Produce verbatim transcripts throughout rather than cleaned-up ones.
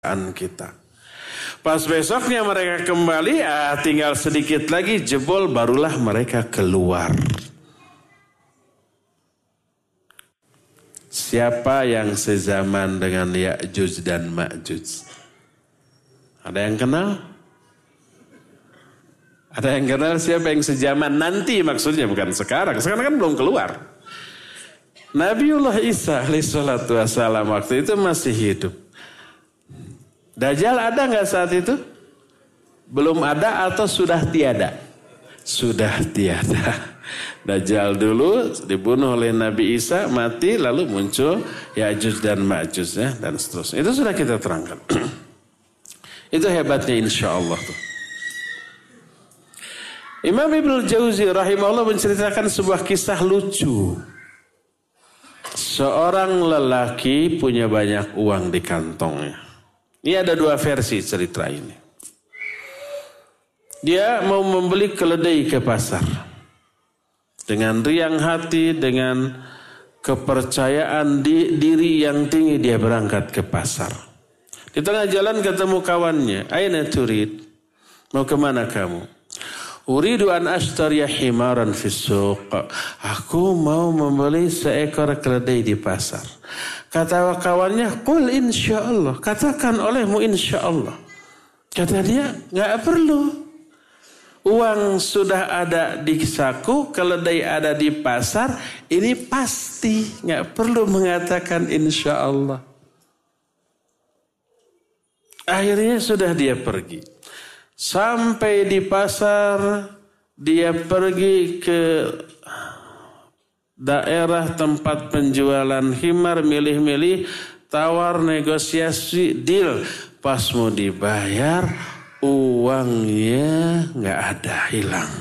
kita. Pas besoknya mereka kembali, ah, tinggal sedikit lagi jebol, barulah mereka keluar. Siapa yang sezaman dengan Ya'juj dan Ma'juj? Ada yang kenal? Ada yang kenal siapa yang sezaman nanti, maksudnya bukan sekarang. Sekarang kan belum keluar. Nabiullah Isa alaihissalatu wassalam waktu itu masih hidup. Dajjal ada nggak saat itu? Belum ada atau sudah tiada? Sudah tiada. Dajjal dulu dibunuh oleh Nabi Isa, mati, lalu muncul Ya'juj dan Ma'juj, ya, dan seterusnya. Itu sudah kita terangkan. Itu hebatnya insya Allah tuh. Imam Ibnul Jauzi rahimahullah menceritakan sebuah kisah lucu. Seorang lelaki punya banyak uang di kantongnya. Ini ada dua versi cerita ini. Dia mau membeli keledai ke pasar. Dengan riang hati, dengan kepercayaan di, diri yang tinggi dia berangkat ke pasar. Di tengah jalan ketemu kawannya. Aina turid? Mau kemana kamu? Uridu an ashtariya himaran fis suq. Aku mau membeli seekor keledai di pasar. Kata kawannya, qul insyaallah. Katakan olehmu insyaallah. Kata dia, enggak perlu. Uang sudah ada di saku, keledai ada di pasar, ini pasti, enggak perlu mengatakan insyaallah. Akhirnya sudah dia pergi. Sampai di pasar, dia pergi ke daerah tempat penjualan himar, milih-milih, tawar, negosiasi, deal. Pas mau dibayar, uangnya nggak ada, hilang.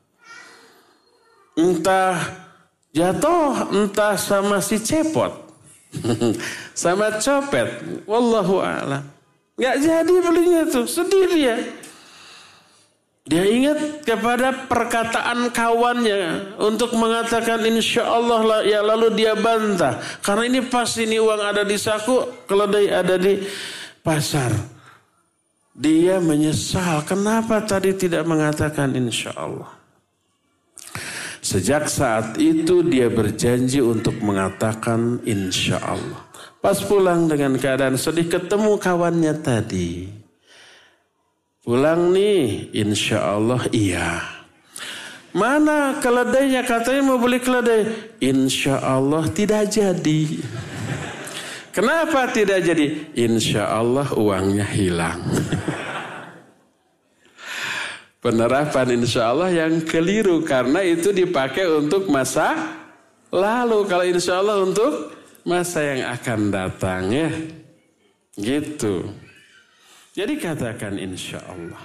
Entah jatuh, entah sama si cepot, sama copet. Wallahu a'lam. Nggak jadi belinya tuh, sedih dia. Dia ingat kepada perkataan kawannya untuk mengatakan insya Allah lah, ya lalu dia bantah. Karena ini pas ini uang ada di saku, keledai ada di pasar. Dia menyesal, kenapa tadi tidak mengatakan insya Allah. Sejak saat itu dia berjanji untuk mengatakan insya Allah. Pas pulang dengan keadaan sedih ketemu kawannya tadi. Pulang nih, insya Allah iya. Mana keledainya? Katanya mau beli keledai. Insya Allah tidak jadi. Kenapa tidak jadi? Insya Allah uangnya hilang. Penerapan insya Allah yang keliru. Karena itu dipakai untuk masa lalu. Kalau insya Allah untuk masa yang akan datang, ya. Gitu. Jadi katakan insya Allah.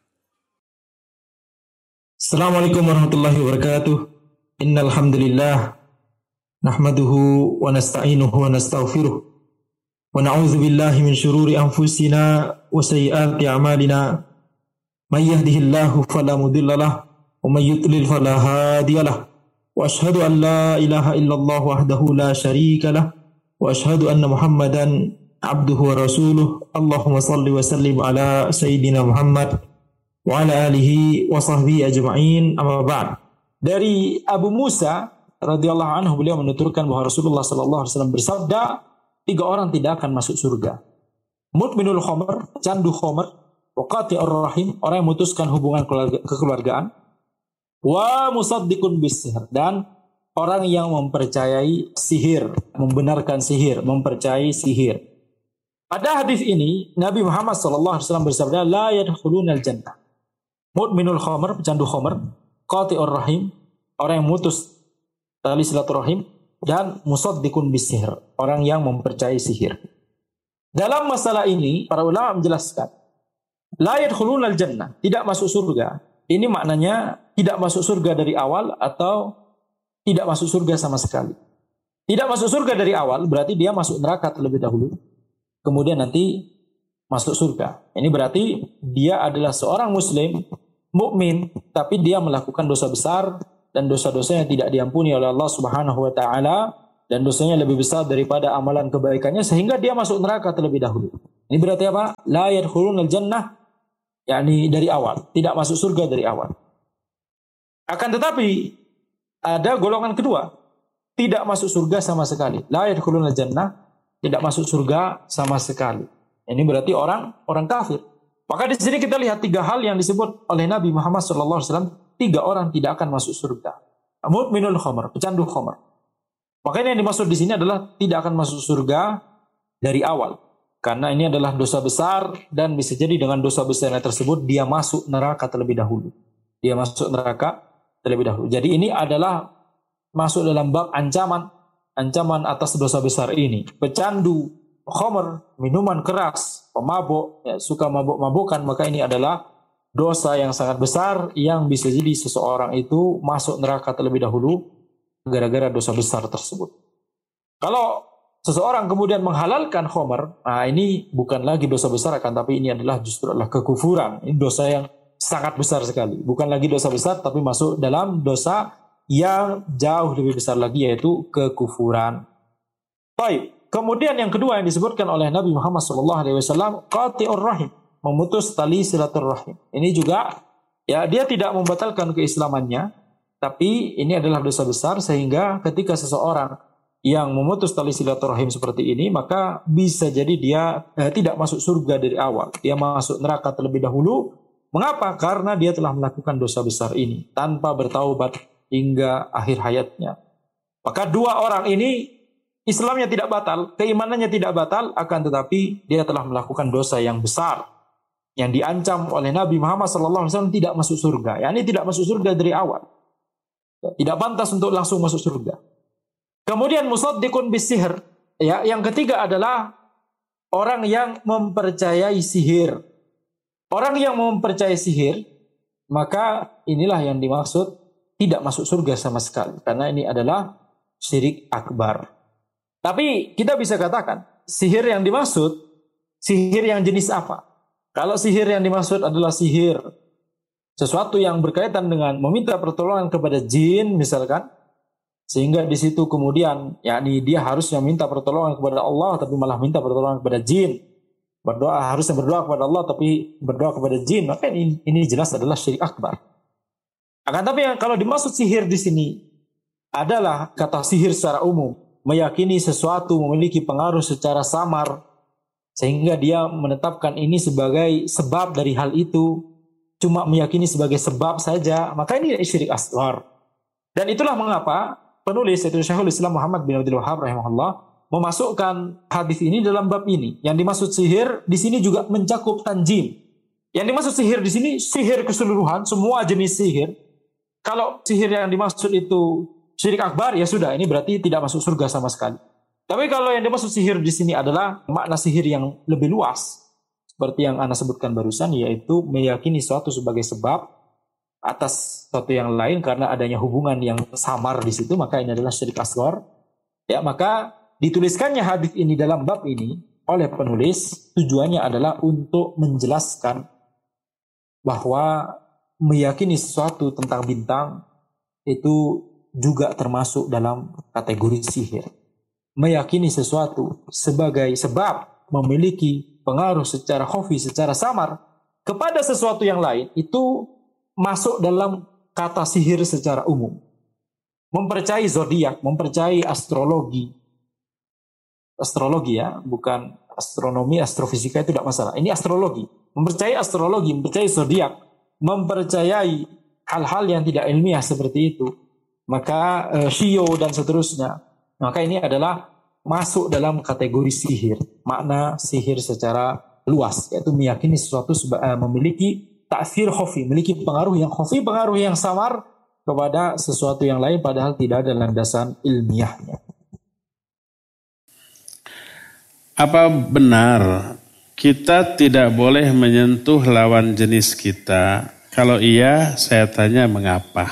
Assalamualaikum warahmatullahi wabarakatuh. Innal hamdalillah nahmaduhu wa nasta'inuhu wa nastaghfiruh wa na'udzu billahi min shururi anfusina wa sayyiati a'malina. May yahdihillahu fala mudilla lahu wa may yudlil fala hadiya lahu. Wa ashhadu an la ilaha illallah wahdahu la syarika lahu wa ashhadu anna Muhammadan abduhu wa rasuluh. Allahumma salli wa sallim ala sayyidina Muhammad wa ala alihi wa sahbihi ajma'in, amma ba'd. Dari Abu Musa radhiyallahu anhu, beliau menuturkan bahwa Rasulullah sallallahu alaihi wasallam bersabda, tiga orang tidak akan masuk surga. Mudminul khamr, candu khamr, wa qati'ur rahim, orang yang memutuskan hubungan kekeluargaan, wa musaddiqun bis-sihr, dan orang yang mempercayai sihir, membenarkan sihir, mempercayai sihir. Pada hadis ini Nabi Muhammad sallallahu alaihi wasallam bersabda, la yadkhulunal jannah. Mudminul khamr, pecandu khamr, qati'ur rahim, orang yang memutus tali silaturahim, dan musaddiqun bis-sihr, orang yang mempercayai sihir. Dalam masalah ini para ulama menjelaskan, la yadkhulunal jannah, tidak masuk surga. Ini maknanya tidak masuk surga dari awal atau tidak masuk surga sama sekali. Tidak masuk surga dari awal berarti dia masuk neraka terlebih dahulu, kemudian nanti masuk surga. Ini berarti dia adalah seorang muslim, mukmin, tapi dia melakukan dosa besar dan dosa-dosanya tidak diampuni oleh Allah Subhanahu wa taala, dan dosanya lebih besar daripada amalan kebaikannya sehingga dia masuk neraka terlebih dahulu. Ini berarti apa? La yadkhulunal jannah, yakni dari awal, tidak masuk surga dari awal. Akan tetapi ada golongan kedua, tidak masuk surga sama sekali. La yadkhulunal jannah, tidak masuk surga sama sekali. Ini berarti orang orang kafir. Maka di sini kita lihat tiga hal yang disebut oleh Nabi Muhammad shallallahu alaihi wasallam, tiga orang tidak akan masuk surga. Mudminul khamr, pecandu khamr. Makanya yang dimaksud di sini adalah tidak akan masuk surga dari awal. Karena ini adalah dosa besar dan bisa jadi dengan dosa besar tersebut dia masuk neraka terlebih dahulu. Dia masuk neraka terlebih dahulu. Jadi ini adalah masuk dalam bab ancaman, ancaman atas dosa besar ini. Pecandu, khamr, minuman keras, pemabuk, ya, suka mabuk-mabukan, maka ini adalah dosa yang sangat besar yang bisa jadi seseorang itu masuk neraka terlebih dahulu gara-gara dosa besar tersebut. Kalau seseorang kemudian menghalalkan khamr, nah ini bukan lagi dosa besar, akan tapi ini adalah justru adalah kekufuran. Ini dosa yang sangat besar sekali. Bukan lagi dosa besar, tapi masuk dalam dosa yang jauh lebih besar lagi, yaitu kekufuran. Baik. Kemudian yang kedua yang disebutkan oleh Nabi Muhammad shallallahu alaihi wasallam, qati'ur rahim, memutus tali silaturahim. Ini juga ya dia tidak membatalkan keislamannya, tapi ini adalah dosa besar sehingga ketika seseorang yang memutus tali silaturahim seperti ini, maka bisa jadi dia eh, tidak masuk surga dari awal. Dia masuk neraka terlebih dahulu. Mengapa? Karena dia telah melakukan dosa besar ini tanpa bertaubat hingga akhir hayatnya. Maka dua orang ini Islamnya tidak batal, keimanannya tidak batal, akan tetapi dia telah melakukan dosa yang besar yang diancam oleh Nabi Muhammad shallallahu alaihi wasallam tidak masuk surga. Ya, ini tidak masuk surga dari awal. Tidak pantas untuk langsung masuk surga. Kemudian musaddiqun bisihir. Ya, yang ketiga adalah orang yang mempercayai sihir. Orang yang mempercayai sihir, maka inilah yang dimaksud tidak masuk surga sama sekali. Karena ini adalah syirik akbar. Tapi kita bisa katakan, sihir yang dimaksud, sihir yang jenis apa? Kalau sihir yang dimaksud adalah sihir sesuatu yang berkaitan dengan meminta pertolongan kepada jin misalkan, sehingga di situ kemudian yakni dia harusnya minta pertolongan kepada Allah tapi malah minta pertolongan kepada jin. Berdoa harusnya berdoa kepada Allah tapi berdoa kepada jin, maka ini, ini jelas adalah syirik akbar. Akan tapi yang kalau dimaksud sihir di sini adalah kata sihir secara umum, meyakini sesuatu memiliki pengaruh secara samar sehingga dia menetapkan ini sebagai sebab dari hal itu, cuma meyakini sebagai sebab saja, maka ini syirik asghar. Dan itulah mengapa penulis yaitu Syekhul Islam Muhammad bin Abdul Wahhab rahimahullah memasukkan hadis ini dalam bab ini. Yang dimaksud sihir di sini juga mencakup tanjim. Yang dimaksud sihir di sini sihir keseluruhan, semua jenis sihir. Kalau sihir yang dimaksud itu syirik akbar, ya sudah, ini berarti tidak masuk surga sama sekali. Tapi kalau yang dimaksud sihir di sini adalah makna sihir yang lebih luas, seperti yang Anda sebutkan barusan, yaitu meyakini suatu sebagai sebab atas suatu yang lain karena adanya hubungan yang samar di situ, maka ini adalah syirik asghar. Ya, maka dituliskannya hadis ini dalam bab ini oleh penulis tujuannya adalah untuk menjelaskan bahwa meyakini sesuatu tentang bintang itu juga termasuk dalam kategori sihir. Meyakini sesuatu sebagai sebab memiliki pengaruh secara khafi, secara samar kepada sesuatu yang lain, itu masuk dalam kata sihir secara umum. Mempercayai zodiak, mempercayai astrologi. Astrologi ya, bukan astronomi, astrofisika itu tidak masalah. Ini astrologi. Mempercayai astrologi, mempercayai zodiak, mempercayai hal-hal yang tidak ilmiah seperti itu. Maka uh, shio dan seterusnya. Maka ini adalah masuk dalam kategori sihir. Makna sihir secara luas, yaitu meyakini sesuatu seba- uh, memiliki ta'thir khafi, memiliki pengaruh yang khafi, pengaruh yang samar kepada sesuatu yang lain padahal tidak ada landasan ilmiahnya. Apa benar kita tidak boleh menyentuh lawan jenis kita? Kalau iya, saya tanya mengapa?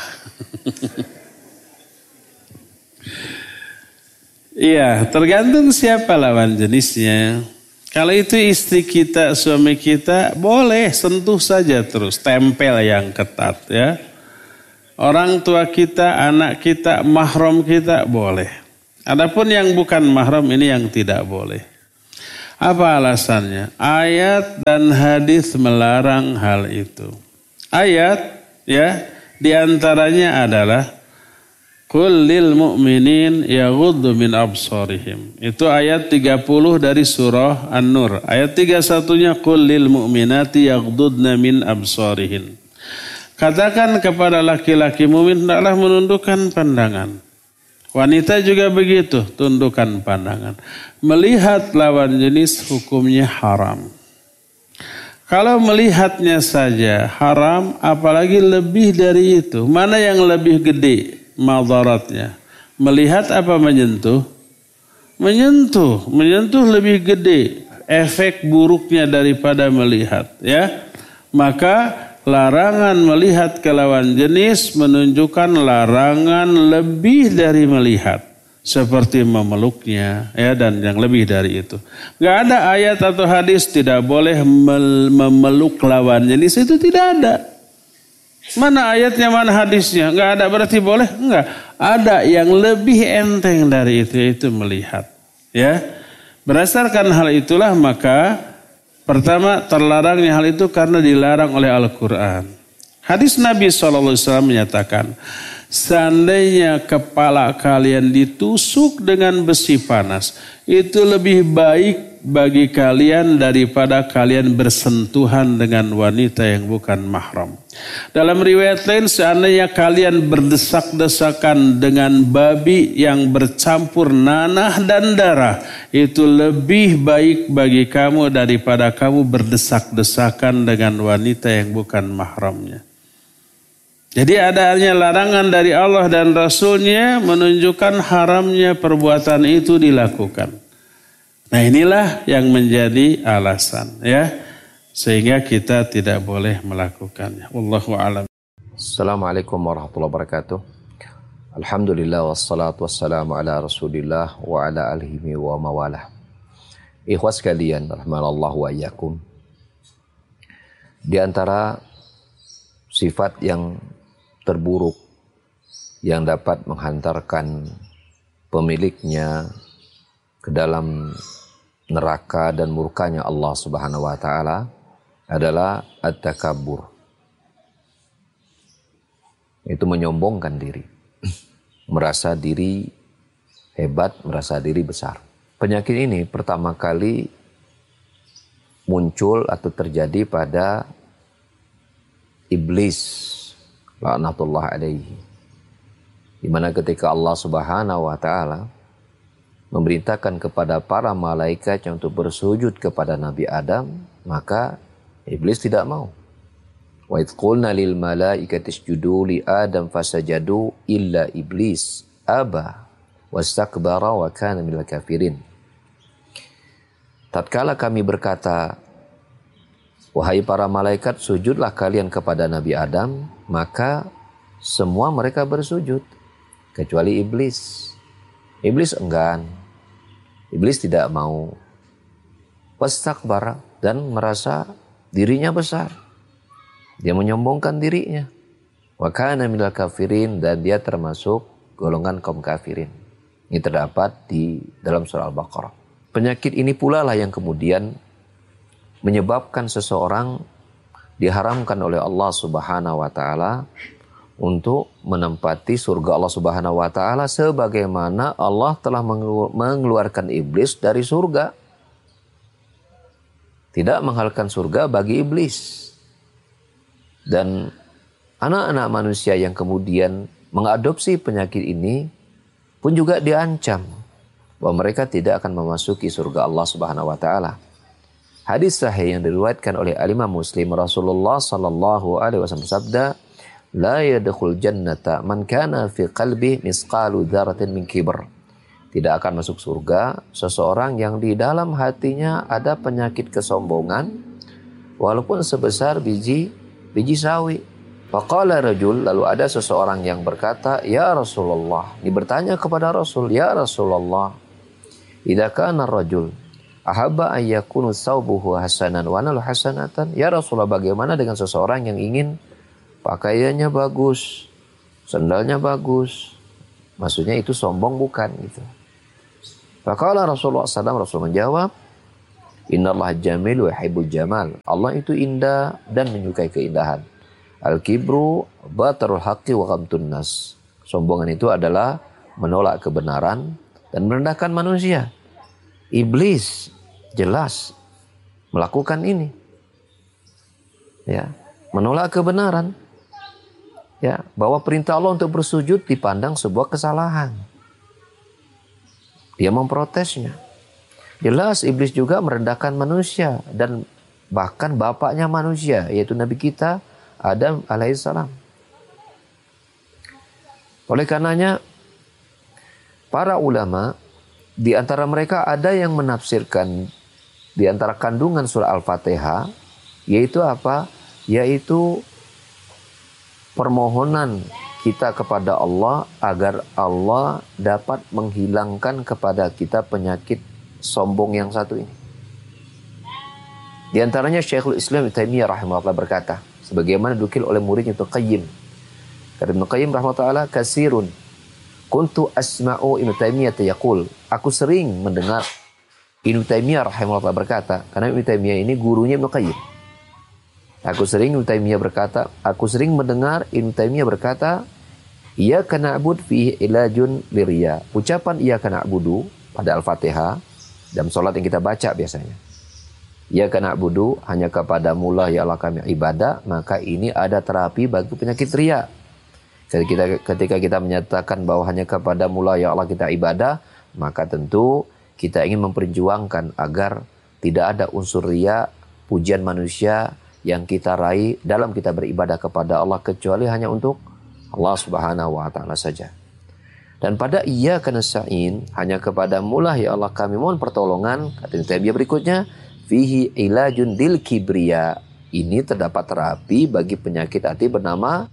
Iya, tergantung siapa lawan jenisnya. Kalau itu istri kita, suami kita, boleh sentuh saja terus, tempel yang ketat ya. Orang tua kita, anak kita, mahram kita boleh. Adapun yang bukan mahram ini yang tidak boleh. Apa alasannya? Ayat dan hadis melarang hal itu. Ayat ya diantaranya adalah Qul lil mu'minin yaghuddu min absarihim. Itu ayat tiga puluh dari surah An-Nur. Ayat tiga puluh satu-nya Qul lil mu'minati yaghuddna min absarihin. Katakan kepada laki-laki mukmin hendaklah menundukkan pandangan. Wanita juga begitu, tundukkan pandangan. Melihat lawan jenis hukumnya haram. Kalau melihatnya saja haram, apalagi lebih dari itu. Mana yang lebih gede madaratnya? Melihat apa menyentuh? Menyentuh, menyentuh lebih gede efek buruknya daripada melihat, ya. Maka larangan melihat ke lawan jenis menunjukkan larangan lebih dari melihat. Seperti memeluknya ya dan yang lebih dari itu. Gak ada ayat atau hadis tidak boleh memeluk lawan jenis, itu tidak ada. Mana ayatnya, mana hadisnya? Gak ada berarti boleh? Enggak. Ada yang lebih enteng dari itu, yaitu melihat. Ya, berdasarkan hal itulah maka pertama, terlarangnya hal itu karena dilarang oleh Al-Quran. Hadis Nabi shallallahu alaihi wasallam menyatakan, seandainya kepala kalian ditusuk dengan besi panas, itu lebih baik bagi kalian daripada kalian bersentuhan dengan wanita yang bukan mahram. Dalam riwayat lain, seandainya kalian berdesak-desakan dengan babi yang bercampur nanah dan darah, itu lebih baik bagi kamu daripada kamu berdesak-desakan dengan wanita yang bukan mahramnya. Jadi adanya larangan dari Allah dan Rasulnya menunjukkan haramnya perbuatan itu dilakukan. Nah inilah yang menjadi alasan ya, sehingga kita tidak boleh melakukannya. Wallahu a'lam. Assalamualaikum warahmatullahi wabarakatuh. Alhamdulillah wassalatu wassalamu ala Rasulillah wa ala alihi wa mawalah. Ikhwas sekalian, rahimanallahu wa iyyakum. Di antara sifat yang terburuk yang dapat menghantarkan pemiliknya ke dalam neraka dan murkanya Allah Subhanahu wa taala adalah at-takabbur. Itu menyombongkan diri. Merasa diri hebat, merasa diri besar. Penyakit ini pertama kali muncul atau terjadi pada iblis, laknatullah alaihi. Di mana ketika Allah Subhanahu wa taala memerintahkan kepada para malaikat untuk bersujud kepada Nabi Adam, maka iblis tidak mau. Wa idz qulna lil malaikati isjudu li Adam fasajadu illa iblis aba wastakbara wa kana minal kafirin. Tatkala kami berkata, wahai para malaikat, sujudlah kalian kepada Nabi Adam, maka semua mereka bersujud kecuali iblis. Iblis enggan. Iblis tidak mau. Wastakbara, dan merasa dirinya besar. Dia menyombongkan dirinya. Wa kana minal kafirin, dan dia termasuk golongan kaum kafirin. Ini terdapat di dalam surah Al-Baqarah. Penyakit ini pula lah yang kemudian menyebabkan seseorang diharamkan oleh Allah Subhanahu wa taala untuk menempati surga Allah Subhanahu wa taala sebagaimana Allah telah mengeluarkan iblis dari surga. Tidak menghalalkan surga bagi iblis. Dan anak-anak manusia yang kemudian mengadopsi penyakit ini pun juga diancam bahwa mereka tidak akan memasuki surga Allah Subhanahu wa taala. Hadis sahih yang diriwayatkan oleh Al-Imam Muslim, Rasulullah sallallahu alaihi wasallam bersabda, la yadkhul jannata man kana fi qalbi misqalu dzarratin min kibr. Tidak akan masuk surga seseorang yang di dalam hatinya ada penyakit kesombongan walaupun sebesar biji biji sawi. Faqala rajul, lalu ada seseorang yang berkata, ya Rasulullah, ini bertanya kepada Rasul, ya Rasulullah, idza kana rajul ahabba an yakunu thawbuhu hasanan wa nalu hasanatan. Ya Rasulullah, bagaimana dengan seseorang yang ingin pakaiannya bagus, sandalnya bagus? Maksudnya itu sombong bukan gitu. Faqala Rasulullah sallallahu alaihi wasallam, Rasul menjawab, Innallaha jamil wa yuhibbul jamal. Allah itu indah dan menyukai keindahan. Al-kibru batarul haqqi wa ghamtun nas. Sombongan itu adalah menolak kebenaran dan merendahkan manusia. Iblis jelas melakukan ini. Ya, menolak kebenaran. Ya, bahwa perintah Allah untuk bersujud dipandang sebuah kesalahan. Dia memprotesnya. Jelas iblis juga merendahkan manusia dan bahkan bapaknya manusia, yaitu Nabi kita Adam alaihissalam. Oleh karenanya para ulama di antara mereka ada yang menafsirkan di antara kandungan surah Al-Fatihah yaitu apa? Yaitu permohonan kita kepada Allah agar Allah dapat menghilangkan kepada kita penyakit sombong yang satu ini. Di antaranya Syekhul Islam Ibnu Taimiyah rahimahullah berkata, sebagaimana dinukil oleh muridnya Ibnu Qayyim. Kata Ibnu Qayyim rahimahullah, kasirun kuntu asma'u Ibnu Taimiyah yaqul, aku sering mendengar Ibnu Taimiyah rahimahullah berkata, karena Ibnu Taimiyah ini gurunya Ibnu Qayyim. Aku sering Ibnu Taimiyah berkata, aku sering mendengar Ibnu Taimiyah berkata, iyyaka na'budu fihi ilajun liriya. Ucapan iyyaka na'budu pada Al-Fatihah dalam salat yang kita baca biasanya. Iyyaka na'budu, hanya kepadamu lah ya Allah kami ibadah, maka ini ada terapi bagi penyakit riya. Ketika, ketika kita menyatakan bahwa hanya kepadamu lah ya Allah kita ibadah, maka tentu kita ingin memperjuangkan agar tidak ada unsur riya, pujian manusia yang kita raih dalam kita beribadah kepada Allah kecuali hanya untuk Allah Subhanahu wa taala saja. Dan pada iyyaka nasta'in, hanya kepadamu lah ya Allah kami mohon pertolongan, kata Taimiyah berikutnya, fihi ilajun dil kibriya. Ini terdapat terapi bagi penyakit hati bernama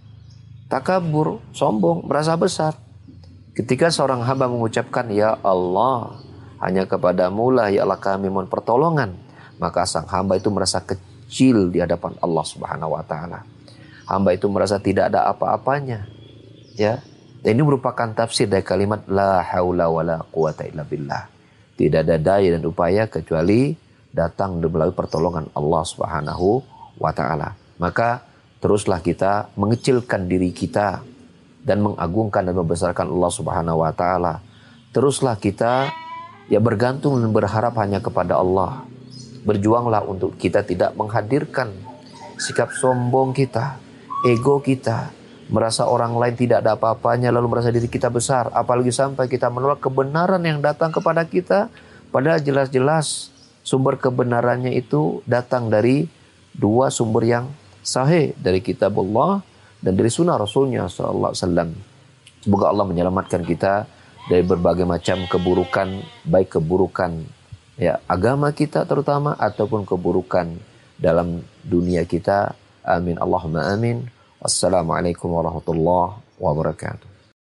takabur, sombong, merasa besar. Ketika seorang hamba mengucapkan ya Allah, hanya kepadamu lah ya Allah kami mohon pertolongan, maka sang hamba itu merasa kecil di hadapan Allah Subhanahu wa taala. Hamba itu merasa tidak ada apa-apanya. Ya. Dan ini merupakan tafsir dari kalimat la haula wala quwata illa billah. Tidak ada daya dan upaya kecuali datang melalui pertolongan Allah Subhanahu wa taala. Maka teruslah kita mengecilkan diri kita dan mengagungkan dan membesarkan Allah Subhanahu wa taala. Teruslah kita ya bergantung dan berharap hanya kepada Allah. Berjuanglah untuk kita tidak menghadirkan sikap sombong kita, ego kita, merasa orang lain tidak ada apa-apanya lalu merasa diri kita besar, apalagi sampai kita menolak kebenaran yang datang kepada kita, padahal jelas-jelas sumber kebenarannya itu datang dari dua sumber yang sahih, dari kitab Allah dan dari sunnah Rasulnya sallallahu alaihi wasallam. Semoga Allah menyelamatkan kita dari berbagai macam keburukan, baik keburukan ya agama kita terutama ataupun keburukan dalam dunia kita. Amin Allahumma amin. Wassalamualaikum warahmatullahi wabarakatuh.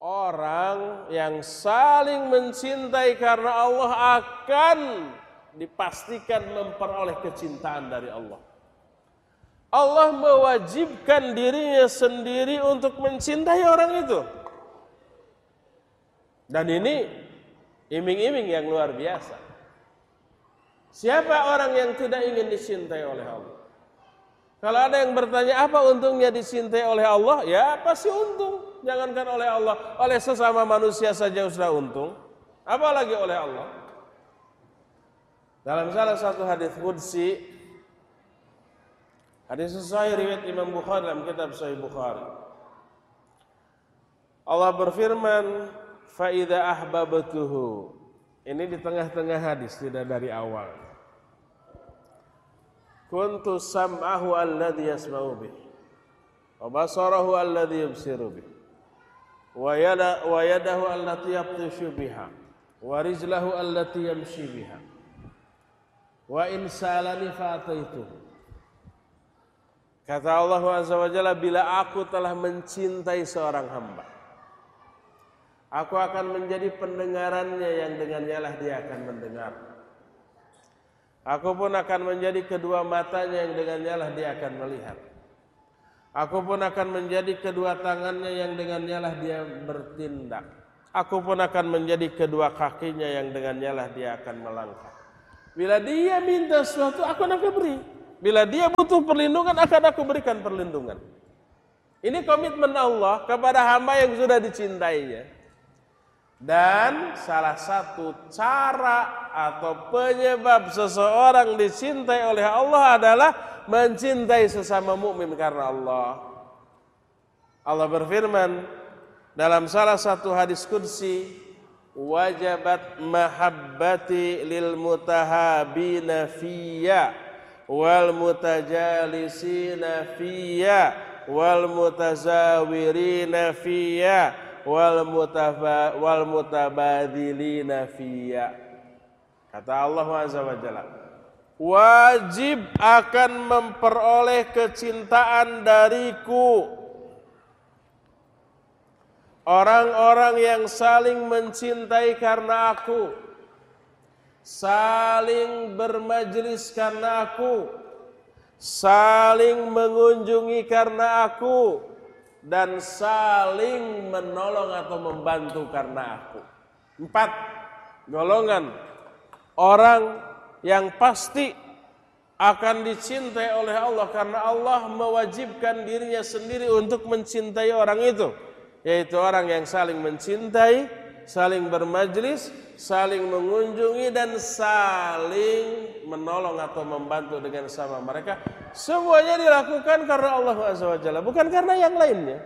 Orang yang saling mencintai karena Allah akan dipastikan memperoleh kecintaan dari Allah. Allah mewajibkan dirinya sendiri untuk mencintai orang itu. Dan ini iming-iming yang luar biasa. Siapa orang yang tidak ingin dicintai oleh Allah? Kalau ada yang bertanya apa untungnya dicintai oleh Allah? Ya pasti untung. Jangankan oleh Allah, oleh sesama manusia saja sudah untung. Apalagi oleh Allah. Dalam salah satu hadis qudsi, hadis sahih riwayat Imam Bukhari dalam kitab Sahih Bukhari, Allah berfirman, fa idza ahbabtuhu. Ini di tengah-tengah hadis, tidak dari awal. Kuntu sam'ahu alladhi yasma'u bih, wa basarahu alladhi yubsiru bih, wa yada wa yadahu allati yabtishu biha, wa rijlahu allati yamshi biha, wa in salani fa'ataituhu. Kata Allah Azza wa Jalla, bila aku telah mencintai seorang hamba, aku akan menjadi pendengarannya yang dengannya lah dia akan mendengar. Aku pun akan menjadi kedua matanya yang dengannya lah dia akan melihat. Aku pun akan menjadi kedua tangannya yang dengannya lah dia bertindak. Aku pun akan menjadi kedua kakinya yang dengannya lah dia akan melangkah. Bila dia minta sesuatu, akan aku beri. Bila dia butuh perlindungan, akan aku berikan perlindungan. Ini komitmen Allah kepada hamba yang sudah dicintainya. Dan salah satu cara atau penyebab seseorang dicintai oleh Allah adalah mencintai sesama mukmin karena Allah. Allah berfirman dalam salah satu hadis qudsi, wajabat mahabbati lil mutahabina fiyya wal mutajalisina fiyya wal mutazawirina fiyya wal mutaba wal mutabadilina fiyya. Kata Allah Azza wa Jalla, wajib akan memperoleh kecintaan dariku orang-orang yang saling mencintai karena aku, saling bermajlis karena aku, saling mengunjungi karena aku, dan saling menolong atau membantu karena aku. Empat golongan orang yang pasti akan dicintai oleh Allah karena Allah mewajibkan dirinya sendiri untuk mencintai orang itu, yaitu orang yang saling mencintai, saling bermajlis, saling mengunjungi, dan saling menolong atau membantu dengan sama mereka. Semuanya dilakukan karena Allah Azza wa Jalla, bukan karena yang lainnya.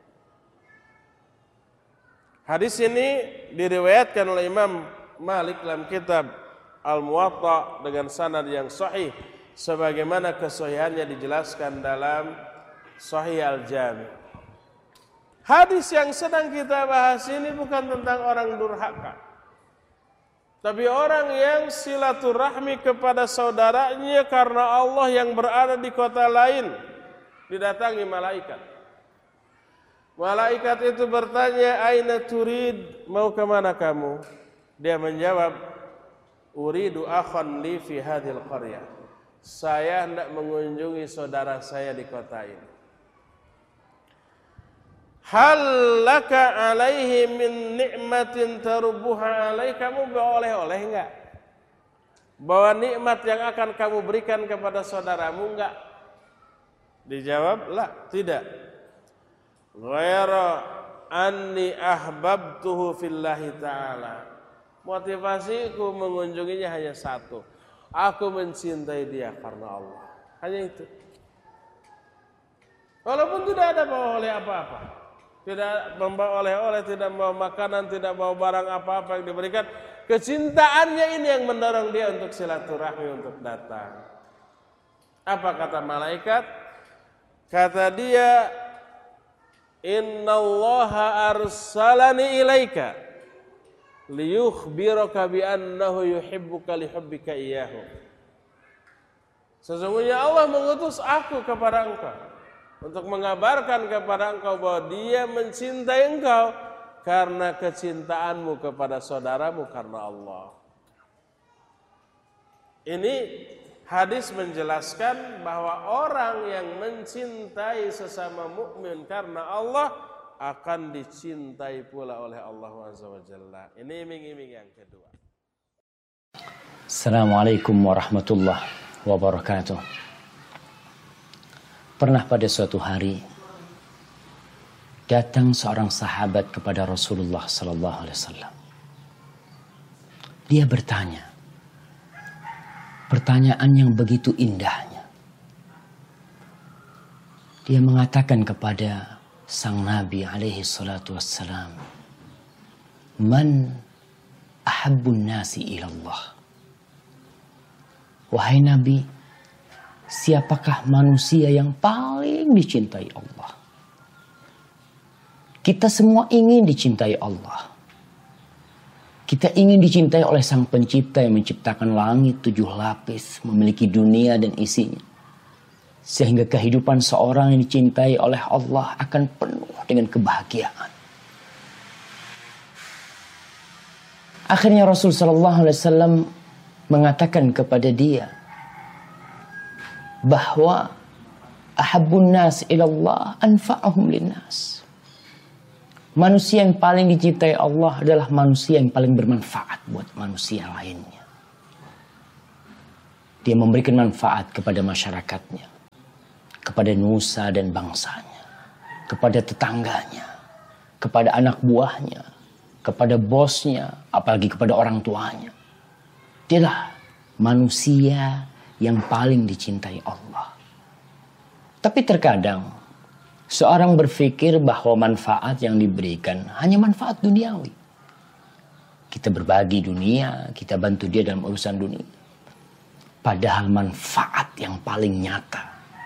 Hadis ini diriwayatkan oleh Imam Malik dalam kitab Al-Muwatta dengan sanad yang sahih, sebagaimana kesahihannya dijelaskan dalam Sahih Al-Jami'. Hadis yang sedang kita bahas ini bukan tentang orang durhaka, tapi orang yang silaturahmi kepada saudaranya karena Allah yang berada di kota lain. Didatangi malaikat. Malaikat itu bertanya, aina turid, mau kemana kamu? Dia menjawab, uridu akhan li fi hadhil qaryah. Saya hendak mengunjungi saudara saya di kota ini. Hal laka alaihi min ni'matin tarubbuha alaih, kamu bawa oleh-oleh enggak? Bawa nikmat yang akan kamu berikan kepada saudaramu enggak? Dijawab, la, tidak. Ghaira anni ahbabtuhu fillahi ta'ala. Motivasiku mengunjunginya hanya satu. Aku mencintai dia karena Allah. Hanya itu. Walaupun tidak ada bawa oleh apa-apa, tidak membawa oleh-oleh, tidak membawa makanan, tidak bawa barang apa-apa yang diberikan, kecintaannya ini yang mendorong dia untuk silaturahmi, untuk datang. Apa kata malaikat? Kata dia, innallaha arsalani ilaika liyukhbiraka bi annahu yuhibbuka lihubbika iyyahu. Sesungguhnya Allah mengutus aku kepada engkau untuk mengabarkan kepada engkau bahwa dia mencintai engkau karena kecintaanmu kepada saudaramu karena Allah. Ini hadis menjelaskan bahwa orang yang mencintai sesama mukmin karena Allah akan dicintai pula oleh Allah Azza wa Jalla. Ini iming-iming yang kedua. Assalamualaikum warahmatullahi wabarakatuh. Pernah pada suatu hari datang seorang sahabat kepada Rasulullah sallallahu alaihi wasallam. Dia bertanya, pertanyaan yang begitu indahnya. Dia mengatakan kepada sang Nabi alaihi salatu wassalam, man ahabbun nasi ilallah. Wahai Nabi, siapakah manusia yang paling dicintai Allah? Kita semua ingin dicintai Allah. Kita ingin dicintai oleh sang pencipta yang menciptakan langit tujuh lapis, memiliki dunia dan isinya. Sehingga kehidupan seorang yang dicintai oleh Allah akan penuh dengan kebahagiaan. Akhirnya Rasul sallallahu alaihi wasallam mengatakan kepada dia bahwa ahabbun nas ilallah anfa'uhum linnas. Manusia yang paling dicintai Allah adalah manusia yang paling bermanfaat buat manusia lainnya. dia memberikan manfaat kepada masyarakatnya, kepada nusa dan bangsanya, kepada tetangganya, kepada anak buahnya, kepada bosnya, apalagi kepada orang tuanya. Dialah manusia yang paling dicintai Allah. Tapi terkadang seorang berpikir bahwa manfaat yang diberikan hanya manfaat duniawi. Kita berbagi dunia, kita bantu dia dalam urusan dunia. Padahal manfaat yang paling nyata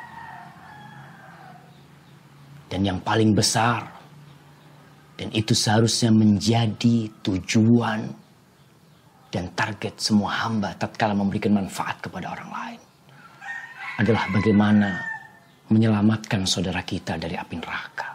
dan yang paling besar, dan itu seharusnya menjadi tujuan dan target semua hamba tatkala memberikan manfaat kepada orang lain, adalah bagaimana menyelamatkan saudara kita dari api neraka.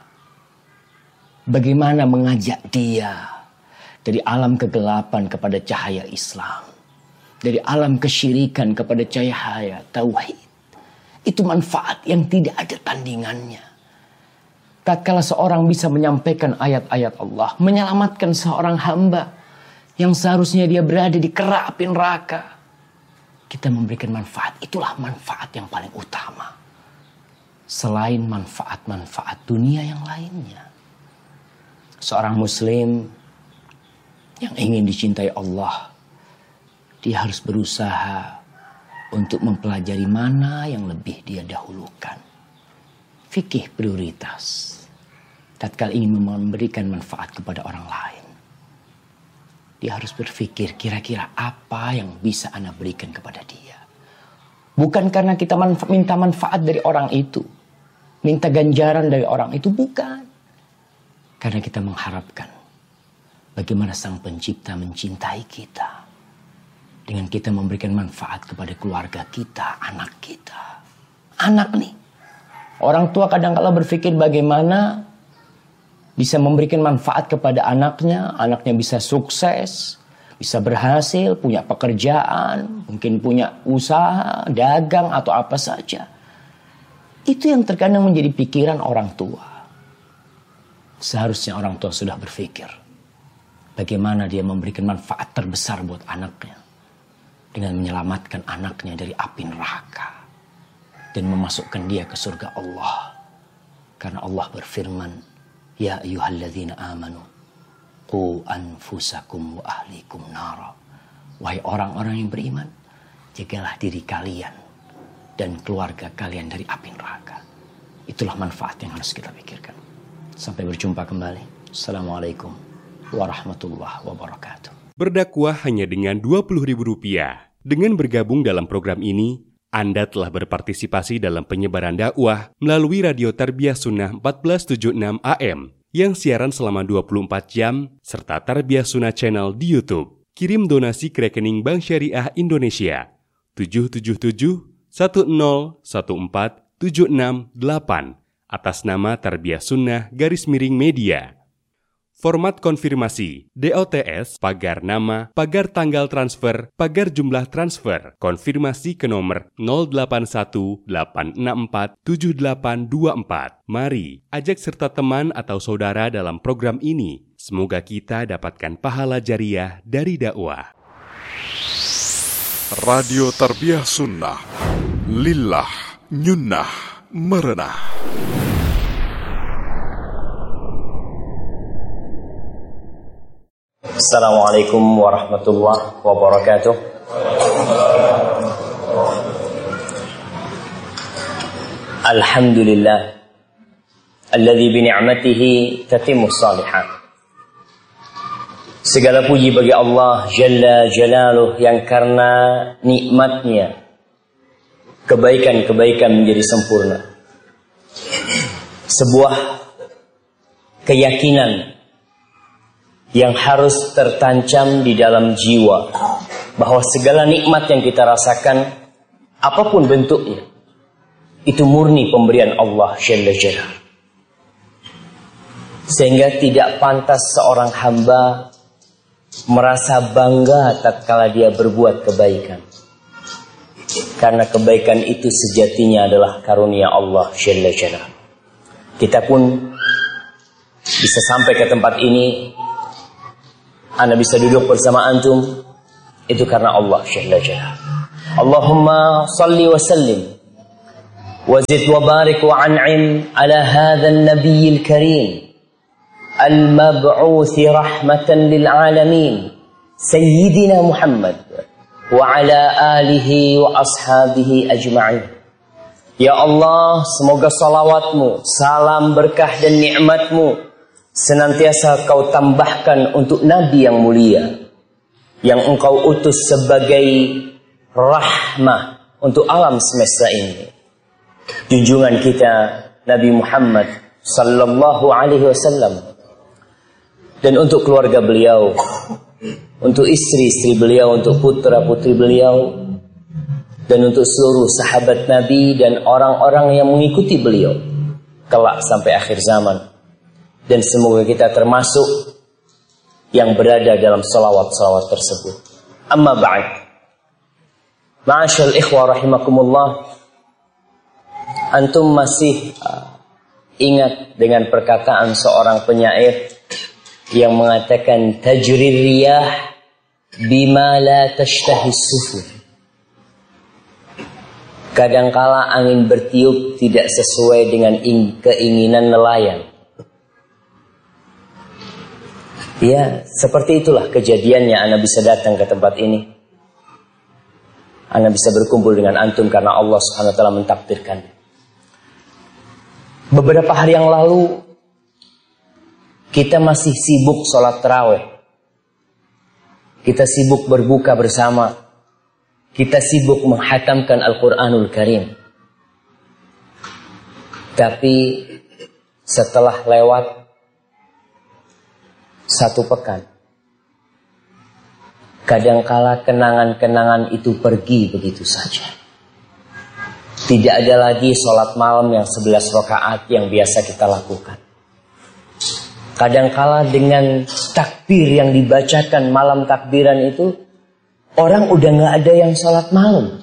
Bagaimana mengajak dia dari alam kegelapan kepada cahaya Islam, dari alam kesyirikan kepada cahaya tauhid. Itu manfaat yang tidak ada tandingannya. Tatkala seorang bisa menyampaikan ayat-ayat Allah, menyelamatkan seorang hamba yang seharusnya dia berada di kerak api neraka, kita memberikan manfaat. Itulah manfaat yang paling utama, selain manfaat-manfaat dunia yang lainnya. Seorang muslim yang ingin dicintai Allah, dia harus berusaha untuk mempelajari mana yang lebih dia dahulukan. Fikih prioritas. Tatkala ingin memberikan manfaat kepada orang lain, dia harus berpikir kira-kira apa yang bisa Anda berikan kepada dia. Bukan karena kita manfa- minta manfaat dari orang itu, minta ganjaran dari orang itu, bukan. Karena kita mengharapkan bagaimana Sang Pencipta mencintai kita dengan kita memberikan manfaat kepada keluarga kita, anak kita. Anak nih. Orang tua kadang-kala berpikir bagaimana bisa memberikan manfaat kepada anaknya. Anaknya bisa sukses, bisa berhasil, punya pekerjaan, mungkin punya usaha, dagang atau apa saja. Itu yang terkadang menjadi pikiran orang tua. Seharusnya orang tua sudah berpikir bagaimana dia memberikan manfaat terbesar buat anaknya dengan menyelamatkan anaknya dari api neraka dan memasukkan dia ke surga Allah. Karena Allah berfirman, ya ayyuhalladzina amanu qu anfusakum wa ahlikum nara. Wahai orang-orang yang beriman, jagalah diri kalian dan keluarga kalian dari api neraka. Itulah manfaat yang harus kita pikirkan. Sampai berjumpa kembali. Assalamualaikum warahmatullahi wabarakatuh. Berdakwah hanya dengan dua puluh ribu rupiah. Dengan bergabung dalam program ini, Anda telah berpartisipasi dalam penyebaran dakwah melalui Radio Tarbiyah Sunnah empat belas tujuh puluh enam A M yang siaran selama dua puluh empat jam serta Tarbiyah Sunnah Channel di YouTube. Kirim donasi ke rekening Bank Syariah Indonesia tujuh tujuh tujuh satu nol satu empat tujuh enam delapan atas nama Tarbiyah Sunnah garis miring media. Format konfirmasi, D O T S, pagar nama, pagar tanggal transfer, pagar jumlah transfer, konfirmasi ke nomor nol delapan satu delapan enam empat tujuh delapan dua empat. Mari, ajak serta teman atau saudara dalam program ini. Semoga kita dapatkan pahala jariah dari dakwah. Radio Tarbiyah Sunnah, lillah, nyunnah, merenah. Assalamualaikum warahmatullahi wabarakatuh. Alhamdulillah alladzi bi ni'matihi tatimmus shalihat. Segala puji bagi Allah Jalla Jalaluh yang karena nikmatnya kebaikan-kebaikan menjadi sempurna. Sebuah keyakinan yang harus tertancap di dalam jiwa bahwa segala nikmat yang kita rasakan, apapun bentuknya, itu murni pemberian Allah Jalla Jalaluh. Sehingga tidak pantas seorang hamba merasa bangga tatkala dia berbuat kebaikan, karena kebaikan itu sejatinya adalah karunia Allah Jalla Jalaluh. Kita pun bisa sampai ke tempat ini, Anda bisa duduk bersama antum, itu karena Allah Jalla Jalaluh. Allahumma salli wa sallim wa zid wa barik wa an'im ala hadha an-nabiyil karim al-mab'uthi rahmatan lil alamin sayyidina Muhammad wa ala alihi wa ashabihi ajma'in. Ya Allah, semoga salawatmu, salam berkah dan nikmatmu senantiasa kau tambahkan untuk Nabi yang mulia, yang engkau utus sebagai rahmah untuk alam semesta ini. Junjungan kita Nabi Muhammad sallallahu alaihi wasallam, dan untuk keluarga beliau, untuk istri-istri beliau, untuk putra-putri beliau, dan untuk seluruh sahabat Nabi dan orang-orang yang mengikuti beliau kelak sampai akhir zaman. Dan semoga kita termasuk yang berada dalam salawat-salawat tersebut. Amma ba'd. Ma'asyal ikhwa rahimakumullah. Antum masih uh, ingat dengan perkataan seorang penyair yang mengatakan tajrir riyah bima la tashtahi sufur. Kadangkala angin bertiup tidak sesuai dengan keinginan nelayan. Ya, seperti itulah kejadiannya Ana bisa datang ke tempat ini. Ana bisa berkumpul dengan antum karena Allah Subhanahu wa taala mentakdirkan. Beberapa hari yang lalu kita masih sibuk sholat tarawih. Kita sibuk berbuka bersama. Kita sibuk menghatamkan Al-Quranul Karim. Tapi setelah lewat satu pekan, kadangkala kenangan-kenangan itu pergi begitu saja. Tidak ada lagi sholat malam yang sebelas rakaat yang biasa kita lakukan. Kadangkala dengan takbir yang dibacakan malam takbiran itu, orang udah gak ada yang sholat malam.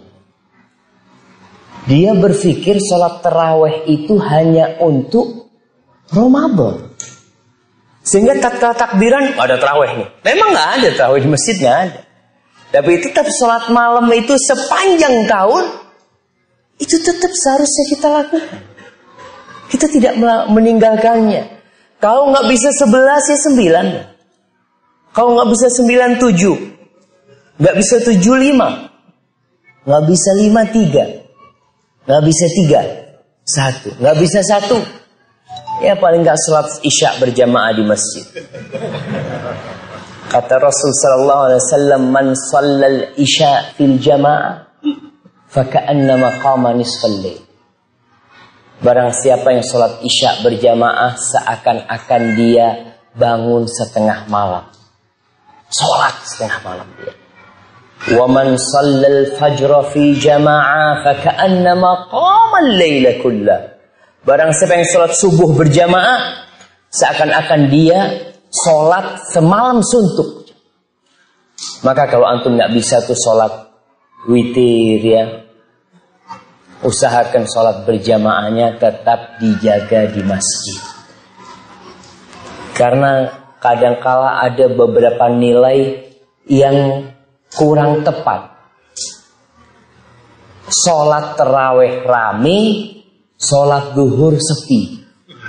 Dia berpikir sholat tarawih itu hanya untuk Ramadan. Sehingga tatkala takbiran ada tarawih nih. Memang nggak ada tarawih di masjid, nggak ada. Tapi tetap sholat malam itu sepanjang tahun itu tetap seharusnya kita lakukan. Kita tidak meninggalkannya. Kalau nggak bisa sebelas ya sembilan. Kalau nggak bisa sembilan tujuh, nggak bisa tujuh lima, nggak bisa lima tiga, nggak bisa tiga satu, nggak bisa satu. Ya paling gak sholat isya berjamaah di masjid. Kata Rasul sallallahu alaihi wasallam, man shallal isya fil jamaah faka'annama qama nisfal lail. Barang siapa yang sholat isya berjamaah seakan-akan dia bangun setengah malam. Sholat setengah malam dia. Wa man shallal fajra fi jamaah faka'annama qama al-laila kullah. Barang siapa yang sholat subuh berjamaah seakan-akan dia sholat semalam suntuk. Maka kalau antum gak bisa tuh sholat witir ya, usahakan sholat berjamaahnya tetap dijaga di masjid. Karena kadangkala ada beberapa nilai yang kurang tepat. Sholat tarawih rame, sholat duhur sepi.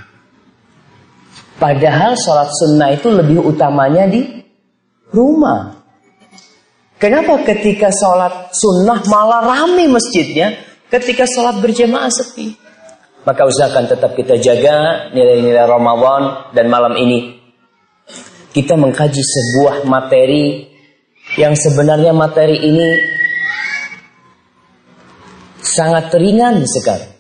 Padahal sholat sunnah itu lebih utamanya di rumah. Kenapa ketika sholat sunnah malah rame masjidnya, ketika sholat berjamaah sepi? Maka usahakan tetap kita jaga nilai-nilai Ramadan. Dan malam ini kita mengkaji sebuah materi yang sebenarnya materi ini sangat ringan sekali.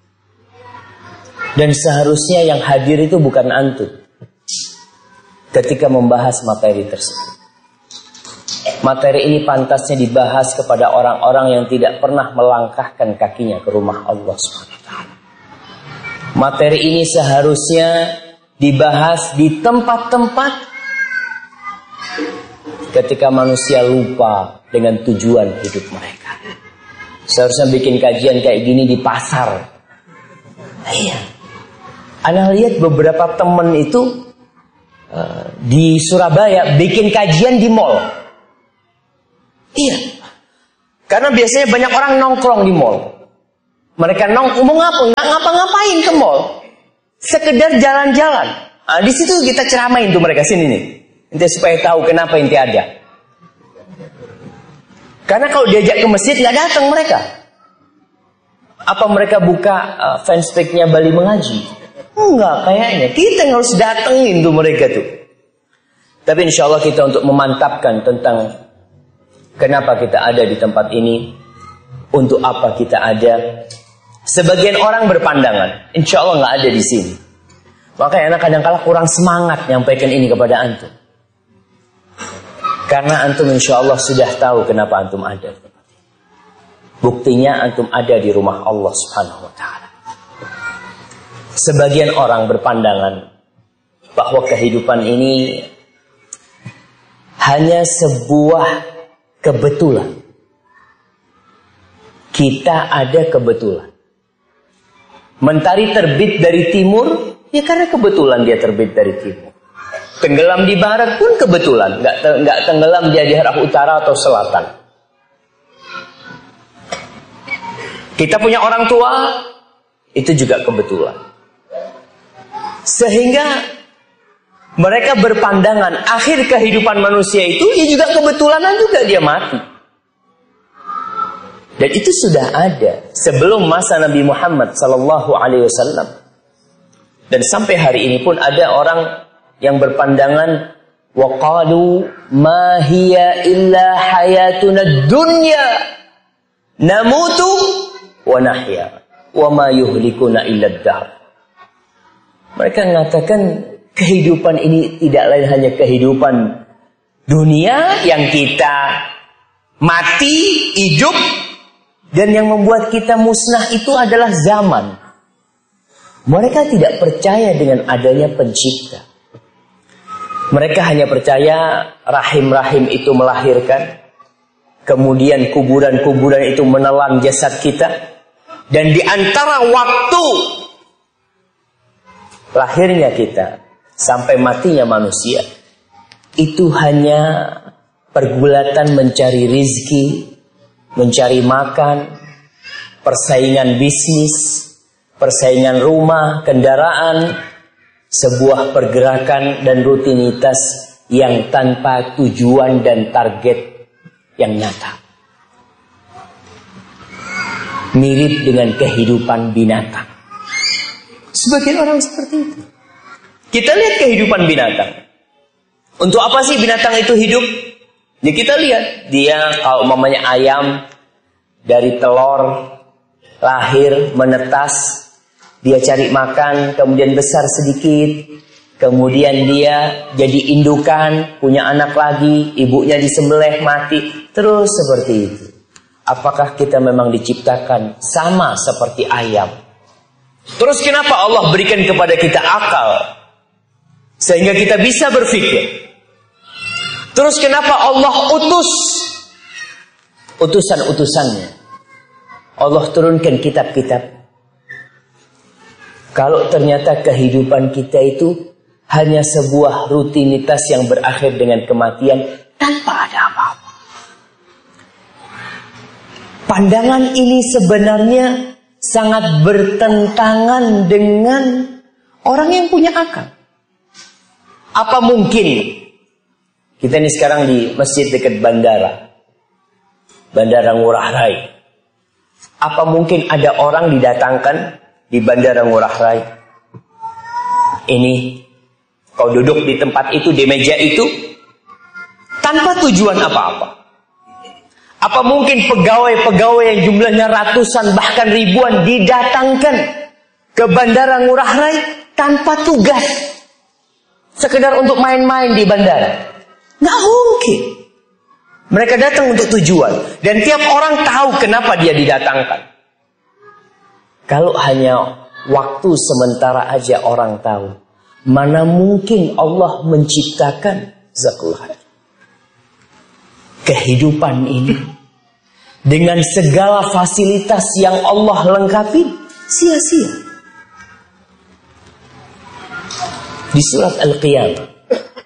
Dan seharusnya yang hadir itu bukan antum ketika membahas materi tersebut. Materi ini pantasnya dibahas kepada orang-orang yang tidak pernah melangkahkan kakinya ke rumah Allah subhanahu wa taala. Materi ini seharusnya dibahas di tempat-tempat ketika manusia lupa dengan tujuan hidup mereka. Seharusnya bikin kajian kayak gini di pasar. Iya. Ana lihat beberapa teman itu uh, di Surabaya bikin kajian di mall. Iya. Karena biasanya banyak orang nongkrong di mall. Mereka nong mau ngapa? Nggak ngapa-ngapain ke mall. Sekedar jalan-jalan. Nah, di situ kita ceramain tuh mereka, sini nih. Ente supaya tahu kenapa ente ada. Karena kalau diajak ke masjid nggak datang mereka. Apa mereka buka uh, fanspage-nya Bali Mengaji? Enggak, kayaknya. Kita yang harus datengin tuh mereka tuh. Tapi insya Allah kita untuk memantapkan tentang kenapa kita ada di tempat ini, untuk apa kita ada. Sebagian orang berpandangan, insya Allah nggak ada di sini. Makanya anak kadang-kala kurang semangat nyampaikan ini kepada antum. Karena antum insya Allah sudah tahu kenapa antum ada. Buktinya antum ada di rumah Allah Subhanahu wa Ta'ala. Sebagian orang berpandangan bahwa kehidupan ini hanya sebuah kebetulan. Kita ada kebetulan. Mentari terbit dari timur, ya karena kebetulan dia terbit dari timur. Tenggelam di barat pun kebetulan, nggak te nggak tenggelam dia di arah utara atau selatan. Kita punya orang tua, itu juga kebetulan. Sehingga mereka berpandangan akhir kehidupan manusia itu ya juga kebetulanan juga dia mati. Dan itu sudah ada sebelum masa Nabi Muhammad sallallahu alaihi wasallam. Dan sampai hari ini pun ada orang yang berpandangan waqalu ma hiya illa hayatuna dunya namutu wa nahya wa ma yuhlikuna illa ad-dahr. Mereka mengatakan kehidupan ini tidak lain hanya kehidupan dunia yang kita mati, hidup, dan yang membuat kita musnah itu adalah zaman. Mereka tidak percaya dengan adanya pencipta. Mereka hanya percaya rahim-rahim itu melahirkan, kemudian kuburan-kuburan itu menelan jasad kita, dan di antara waktu lahirnya kita sampai matinya manusia itu hanya pergulatan mencari rizki, mencari makan, persaingan bisnis, persaingan rumah, kendaraan, sebuah pergerakan dan rutinitas yang tanpa tujuan dan target yang nyata. Mirip dengan kehidupan binatang. Sebagian orang seperti itu. Kita lihat kehidupan binatang. Untuk apa sih binatang itu hidup? Ya kita lihat, dia kalau mamanya ayam dari telur lahir menetas, dia cari makan, kemudian besar sedikit, kemudian dia jadi indukan, punya anak lagi, ibunya disembelih mati, terus seperti itu. Apakah kita memang diciptakan sama seperti ayam? Terus kenapa Allah berikan kepada kita akal sehingga kita bisa berpikir? Terus kenapa Allah utus utusan-utusannya? Allah turunkan kitab-kitab. Kalau ternyata kehidupan kita itu hanya sebuah rutinitas yang berakhir dengan kematian tanpa ada apa-apa. Pandangan ini sebenarnya sangat bertentangan dengan orang yang punya akal. Apa mungkin kita ini sekarang di masjid dekat bandara, Bandara Ngurah Rai. Apa mungkin ada orang didatangkan di Bandara Ngurah Rai? Ini kau duduk di tempat itu, di meja itu, tanpa tujuan apa-apa. Apa mungkin pegawai-pegawai yang jumlahnya ratusan bahkan ribuan didatangkan ke Bandara Ngurah Rai tanpa tugas, sekedar untuk main-main di bandara? Nggak mungkin. Mereka datang untuk tujuan, dan tiap orang tahu kenapa dia didatangkan. Kalau hanya waktu sementara aja orang tahu, mana mungkin Allah menciptakan zakullah kehidupan ini dengan segala fasilitas yang Allah lengkapi sia-sia. Di surat Al-Qiyamah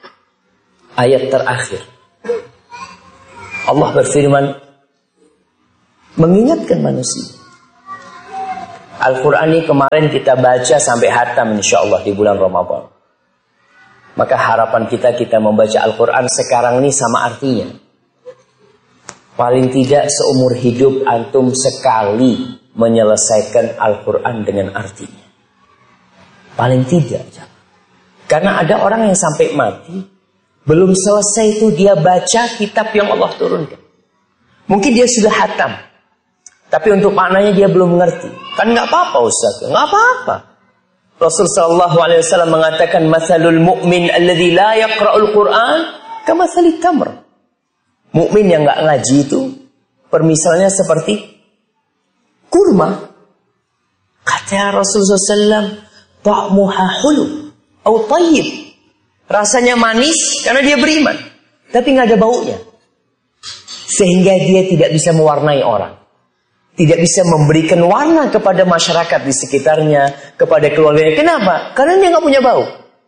ayat terakhir Allah berfirman, mengingatkan manusia. Al-Quran ini kemarin kita baca sampai hatam insyaallah di bulan Ramadan. Maka harapan kita kita membaca Al-Quran sekarang ini sama artinya. Paling tidak seumur hidup antum sekali menyelesaikan Al-Quran dengan artinya. Paling tidak. Karena ada orang yang sampai mati belum selesai itu dia baca kitab yang Allah turunkan. Mungkin dia sudah hatam, tapi untuk maknanya dia belum mengerti. Kan nggak apa-apa Ustaz, nggak apa-apa. Rasul sallallahu alaihi wasallam mengatakan, "Matsalul mu'min alladzi la yaqra'ul Qur'an kamatsalit tamr." Mukmin yang nggak ngaji itu permisalnya seperti kurma. Kata Rasulullah sallallahu alaihi wasallam, "Ta'muha hulu atau tayyib." Rasanya manis karena dia beriman, tapi nggak ada baunya. Sehingga dia tidak bisa mewarnai orang. Tidak bisa memberikan warna kepada masyarakat di sekitarnya, kepada keluarganya. Kenapa? Karena dia nggak punya bau.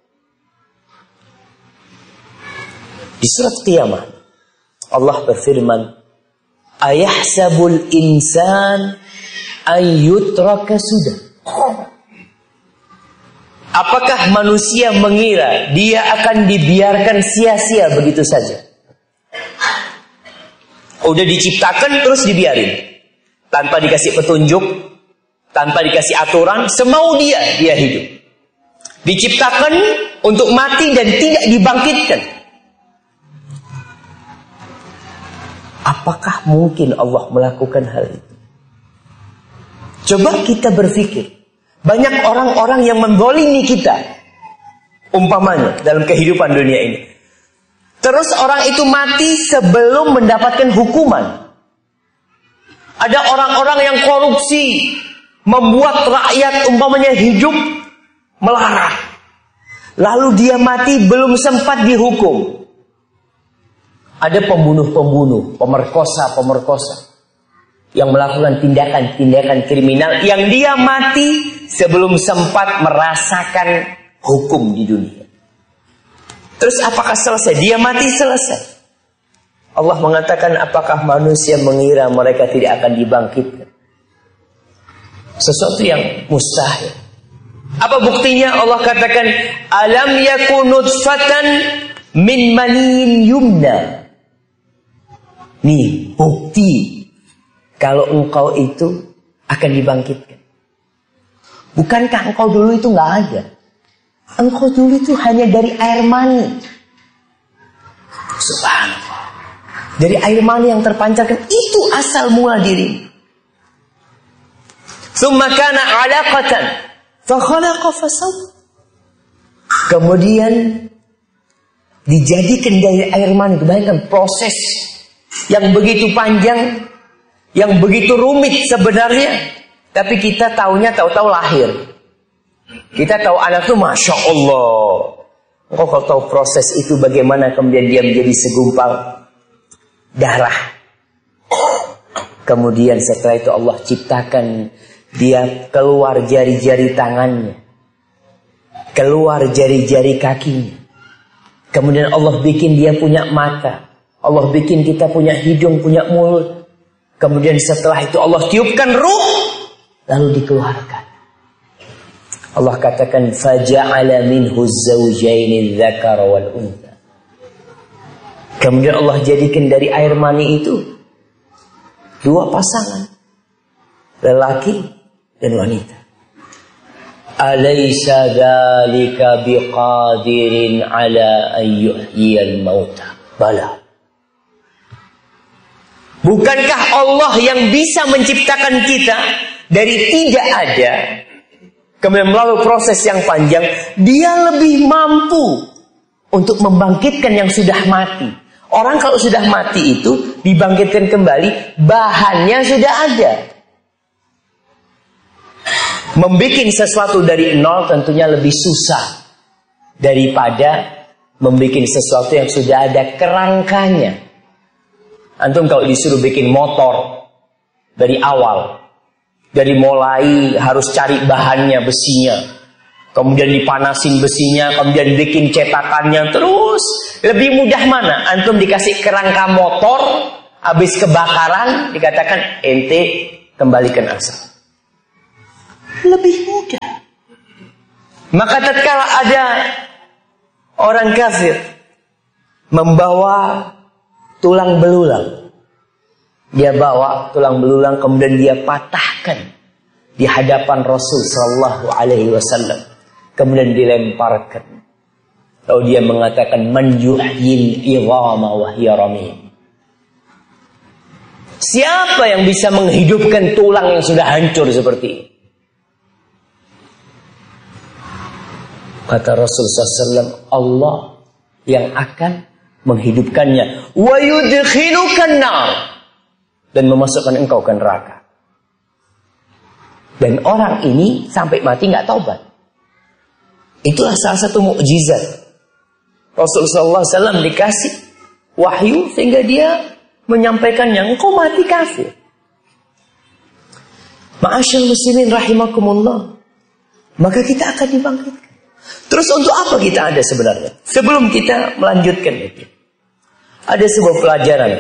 Di surat Qiyamah, Allah berfirman, "Ayahsabul insan ayyutraka sudah." Apakah manusia mengira dia akan dibiarkan sia-sia begitu saja? Udah diciptakan terus dibiarin. Tanpa dikasih petunjuk, tanpa dikasih aturan, semau dia, dia hidup. Diciptakan untuk mati dan tidak dibangkitkan. Apakah mungkin Allah melakukan hal itu? Coba kita berpikir. Banyak orang-orang yang menzalimi kita, umpamanya dalam kehidupan dunia ini. Terus orang itu mati sebelum mendapatkan hukuman. Ada orang-orang yang korupsi, membuat rakyat umpamanya hidup melarat. Lalu dia mati belum sempat dihukum. Ada pembunuh-pembunuh, pemerkosa-pemerkosa yang melakukan tindakan-tindakan kriminal yang dia mati sebelum sempat merasakan hukum di dunia. Terus apakah selesai? Dia mati selesai. Allah mengatakan, apakah manusia mengira mereka tidak akan dibangkitkan? Sesuatu yang mustahil. Apa buktinya? Allah katakan, alam yakun nutfatan min maniin yumna. Nih, bukti kalau engkau itu akan dibangkitkan. Bukankah engkau dulu itu nggak ada? Engkau dulu itu hanya dari air mani. Subhanallah. Dari air mani yang terpancarkan, itu asal mula diri. Tsumma kana 'alaqatan fa khalaqa fasawwa. Kemudian dijadikan dari air mani. Bayangkan proses yang begitu panjang, yang begitu rumit sebenarnya, tapi kita taunya tahu-tahu lahir. Kita tahu anak itu Masya Allah. Engkau kalau tahu proses itu bagaimana kemudian dia menjadi segumpal darah. Kemudian setelah itu Allah ciptakan dia keluar jari-jari tangannya, keluar jari-jari kakinya. Kemudian Allah bikin dia punya mata, Allah bikin kita punya hidung, punya mulut. Kemudian setelah itu Allah tiupkan ruh, lalu dikeluarkan. Allah katakan faja'ala minhu zawjaini dzakara wal untha. Kemudian Allah jadikan dari air mani itu dua pasangan, lelaki dan wanita. Alaysa dzalika biqadirin ala an yuhyiyal mauta? Bala. Bukankah Allah yang bisa menciptakan kita dari tidak ada, kemudian melalui proses yang panjang, dia lebih mampu untuk membangkitkan yang sudah mati. Orang kalau sudah mati itu dibangkitkan kembali, bahannya sudah ada. Membikin sesuatu dari nol tentunya lebih susah daripada membikin sesuatu yang sudah ada kerangkanya. Antum kalau disuruh bikin motor dari awal, dari mulai harus cari bahannya, besinya, kemudian dipanasin besinya, kemudian bikin cetakannya, terus lebih mudah mana? Antum dikasih kerangka motor habis kebakaran dikatakan ente kembalikan asal. Lebih mudah. Maka tatkala ada orang kafir membawa tulang belulang, dia bawa tulang belulang kemudian dia patahkan di hadapan Rasul sallallahu alaihi wasallam, kemudian dilemparkan. Lalu dia mengatakan man yuhyil idhama wa hiya ramim. Siapa yang bisa menghidupkan tulang yang sudah hancur seperti ini? Kata Rasul sallallahu alaihi wasallam, Allah yang akan menghidupkannya. Wa yudkhilukan nar, dan memasukkan engkau ke neraka. Dan orang ini sampai mati nggak taubat. Itulah salah satu mukjizat. Rasul sallallahu alaihi wasallam dikasih wahyu sehingga dia menyampaikannya, engkau mati kafir. Ma'asyal muslimin rahimakumullah. Maka kita akan dibangkitkan. Terus untuk apa kita ada sebenarnya? Sebelum kita melanjutkan itu, ada sebuah pelajaran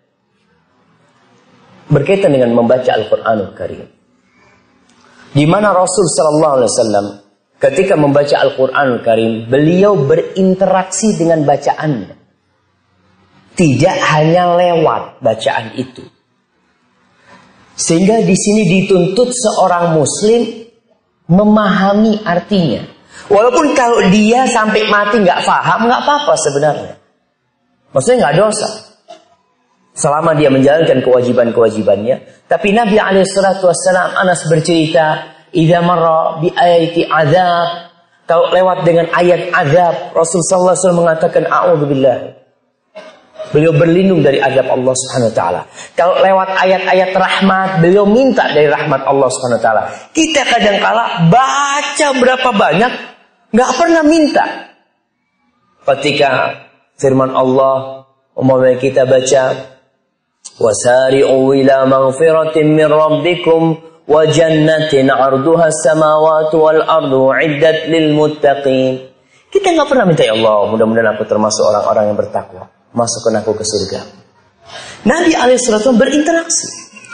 berkaitan dengan membaca Al-Quranul Karim, di mana Rasul Sallallahu Alaihi Wasallam ketika membaca Al-Quranul Karim, beliau berinteraksi dengan bacaannya, tidak hanya lewat bacaan itu. Sehingga di sini dituntut seorang Muslim memahami artinya. Walaupun kalau dia sampai mati nggak paham, nggak apa-apa sebenarnya. Maksudnya nggak dosa, selama dia menjalankan kewajiban-kewajibannya. Tapi Nabi alaihi salatu wassalam, Anas bercerita, idza marra bi ayati azab, kalau lewat dengan ayat azab, Rasul sallallahu alaihi wasallam mengatakan a'udzubillah. Beliau berlindung dari azab Allah Subhanahu wa taala. Kalau lewat ayat-ayat rahmat, beliau minta dari rahmat Allah Subhanahu wa taala. Kita kadang-kala baca berapa banyak, nggak pernah minta. Ketika firman Allah, umpamanya kita baca, wasari'u ila maghfiratin min rabbikum wa jannatin 'arduha as-samawati wal ardu 'iddat lil muttaqin. Kita nggak pernah minta, ya Allah, mudah-mudahan aku termasuk orang-orang yang bertakwa, masukkan aku ke surga. Nabi alaihi salatu berinteraksi.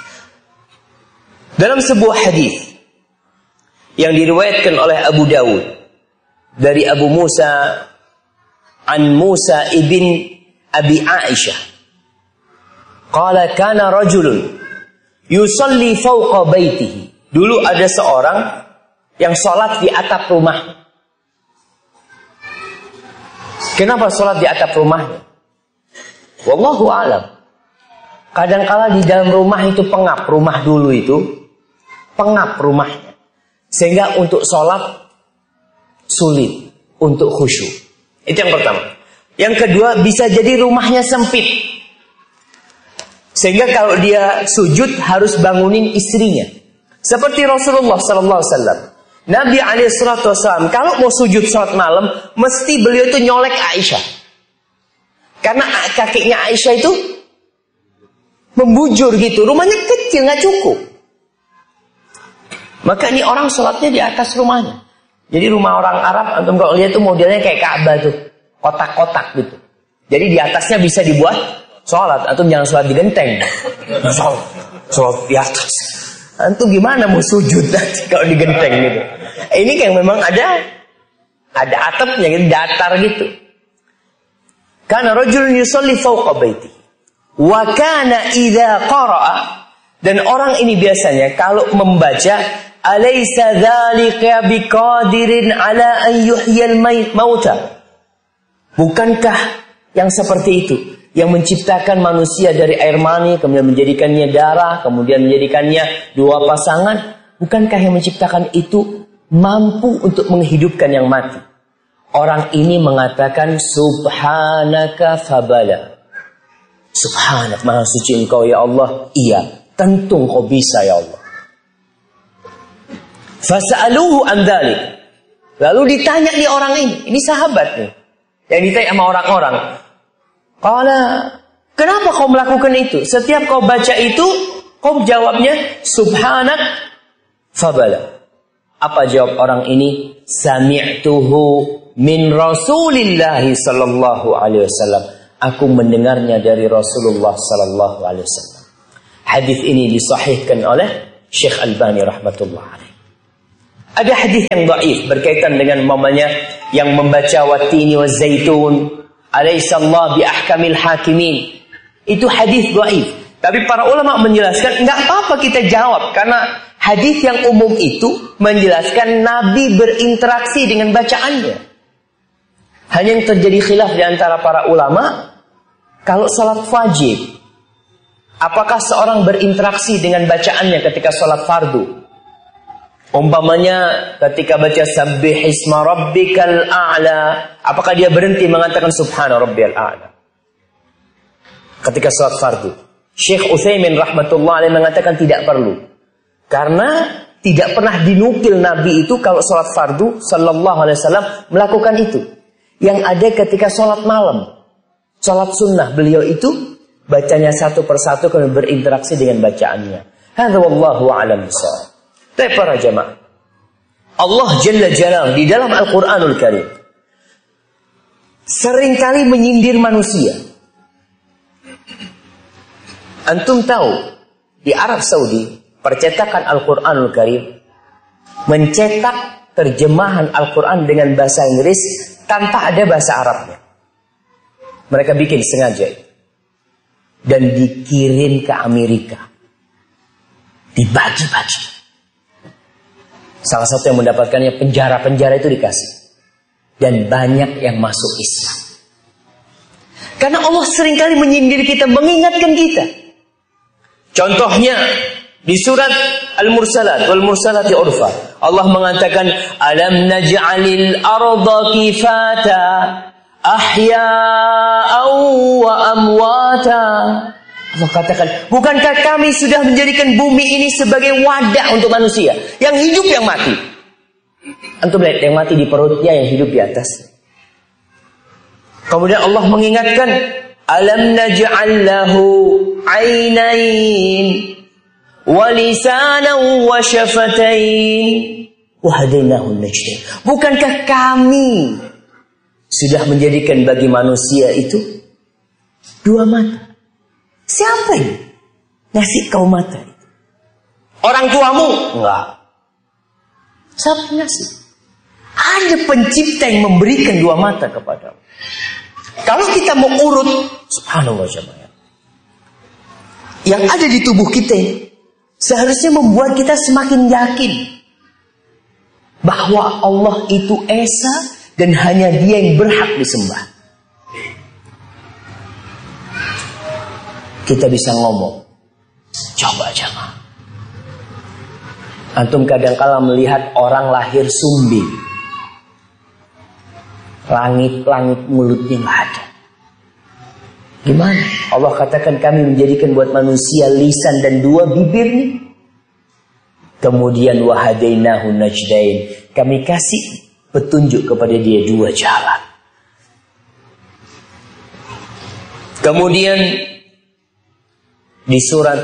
Dalam sebuah hadis yang diriwayatkan oleh Abu Dawud dari Abu Musa an Musa ibn Abi Aisyah, qala kana rajulun yusalli fawqa baitihi. Dulu ada seorang yang sholat di atap rumahnya. Kenapa sholat di atap rumahnya? Wallahu a'lam. Kadangkala di dalam rumah itu pengap, rumah dulu itu pengap rumahnya, sehingga untuk sholat sulit, untuk khusyuk. Itu yang pertama. Yang kedua, bisa jadi rumahnya sempit, sehingga kalau dia sujud harus bangunin istrinya. Seperti Rasulullah sallallahu alaihi wasallam. Nabi alaihi salatu wasallam kalau mau sujud sholat malam, mesti beliau itu nyolek Aisyah. Karena kakinya Aisyah itu membujur gitu. Rumahnya kecil, nggak cukup. Maka ini orang sholatnya di atas rumahnya. Jadi rumah orang Arab, antum kalau lihat tuh modelnya kayak Ka'bah tuh, kotak-kotak gitu. Jadi di atasnya bisa dibuat sholat. Antum jangan sholat di genteng, sholat, sholat di atas. Antum gimana mau sujud nanti kalau di genteng gitu? Ini kayak memang ada ada atapnya gitu, datar gitu. Kana rajulun yusalli fawqa baiti. Wa kana idza qara'a, dan orang ini biasanya kalau membaca, alaysa dzalika biqadirin ala an yuhyil mauta. Bukankah yang seperti itu yang menciptakan manusia dari air mani, kemudian menjadikannya darah, kemudian menjadikannya dua pasangan? Bukankah yang menciptakan itu mampu untuk menghidupkan yang mati? Orang ini mengatakan subhanaka fabala. Subhanak, maha suci engkau ya Allah. Iya, tentu engkau bisa ya Allah. Fasa'aluhu an dzalik. Lalu ditanya di orang ini, ini sahabat nih, yang ditanya sama orang-orang. Qala, kenapa kau melakukan itu? Setiap kau baca itu, kau jawabnya subhanak fabala. Apa jawab orang ini? Sami'tuhu min Rasulillah sallallahu alaihi wasallam. aku mendengarnya dari Rasulullah sallallahu alaihi wasallam. Hadis ini disahihkan oleh Syekh Albani rahmatullah alaih. Ada hadis yang dhaif berkaitan dengan mamanya yang membaca watini wa zaitun, alaihissallah bi ahkamil hakimin. Itu hadis dhaif. Tapi para ulama menjelaskan enggak apa-apa kita jawab, karena hadis yang umum itu menjelaskan Nabi berinteraksi dengan bacaannya. Hanya yang terjadi khilaf di antara para ulama, kalau salat wajib, apakah seorang berinteraksi dengan bacaannya ketika salat fardu? Umpamanya ketika baca sabbih isma rabbikal a'la, apakah dia berhenti mengatakan subhana rabbiyal a'la ketika salat fardu? Syekh Utsaimin rahmatullah alaih mengatakan tidak perlu, karena tidak pernah dinukil Nabi itu kalau salat fardu sallallahu alaihi wasallam melakukan itu. Yang ada ketika sholat malam, sholat sunnah, beliau itu bacanya satu persatu kemudian berinteraksi dengan bacaannya. Hadza wallahu a'lam bishawab. Tapi para jamaah, Allah Jalla Jalaluhu di dalam Al-Qur'anul Karim seringkali menyindir manusia. Antum tahu di Arab Saudi percetakan Al-Qur'anul Karim mencetak terjemahan Al-Quran dengan bahasa Inggris tanpa ada bahasa Arabnya. Mereka bikin sengaja dan dikirim ke Amerika, dibagi-bagi. Salah satu yang mendapatkannya penjara-penjara itu dikasih, dan banyak yang masuk Islam. Karena Allah seringkali menyindir kita, mengingatkan kita. Contohnya di surat Al-Mursalat, wal mursalati urfa, Allah mengatakan alam naj'alil arda kifata ahya'aw wa amwata. Allah katakan, bukankah kami sudah menjadikan bumi ini sebagai wadah untuk manusia, yang hidup yang mati. Antum lihat yang mati di perutnya, yang hidup di atas. Kemudian Allah mengingatkan alam naj'al lahu 'ainain walisanan wa syafatain wa hadainahu najdain. Bukankah kami sudah menjadikan bagi manusia itu dua mata? Siapa yang ngasih kau mata itu? Orang tuamu? Enggak. Siapa yang ngasih? Ada pencipta yang memberikan dua mata kepadamu. Kalau kita mau urut, subhanallah jemaah, yang ada di tubuh kita ini seharusnya membuat kita semakin yakin bahwa Allah itu Esa dan hanya Dia yang berhak disembah. Kita bisa ngomong, coba jamaah. Antum kadang-kala melihat orang lahir sumbing, langit-langit mulutnya nggak ada. Gimana? Allah katakan kami menjadikan buat manusia lisan dan dua bibir nih. Kemudian wahadainahu najdain, kami kasih petunjuk kepada dia dua jalan. Kemudian di surat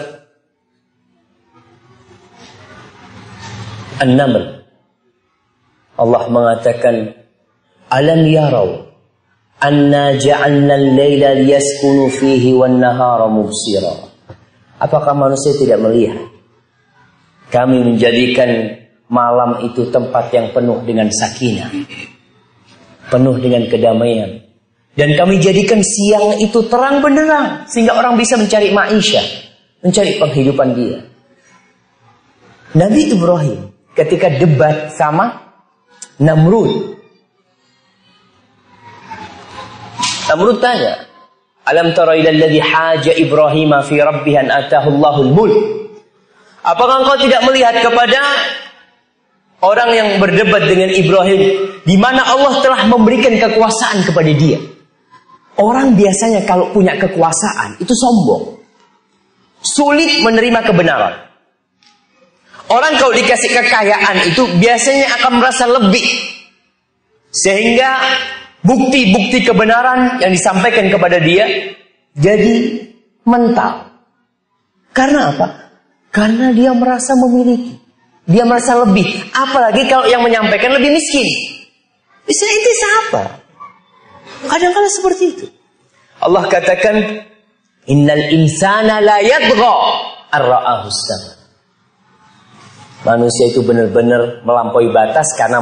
An-Naml Allah mengatakan alam yarau anna ja'alna al-laila liyaskunu fihi wan-nahara mubsira. Apakah manusia tidak melihat kami menjadikan malam itu tempat yang penuh dengan sakinah, penuh dengan kedamaian, dan kami jadikan siang itu terang benderang sehingga orang bisa mencari maisha, mencari penghidupan dia. Nabi Ibrahim ketika debat sama Namrud, Namrud tanya, alam tara ila alladhi haja Ibrahim fi rabbih an atahu Allahul mulk. Apakah engkau tidak melihat kepada orang yang berdebat dengan Ibrahim, di mana Allah telah memberikan kekuasaan kepada dia? Orang biasanya kalau punya kekuasaan itu sombong, sulit menerima kebenaran. Orang kalau dikasih kekayaan itu biasanya akan merasa lebih, sehingga bukti-bukti kebenaran yang disampaikan kepada dia jadi mental. Karena apa? Karena dia merasa memiliki, dia merasa lebih. Apalagi kalau yang menyampaikan lebih miskin. Bisa itu siapa? Kadang-kadang seperti itu. Allah katakan, innal insana la yatgha ar-ra'ahu istaghna. Manusia itu benar-benar melampaui batas karena